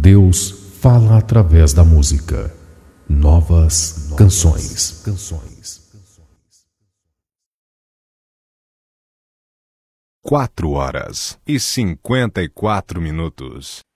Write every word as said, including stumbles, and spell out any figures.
Deus fala através da música. Novas canções. Quatro horas e cinquenta e quatro minutos.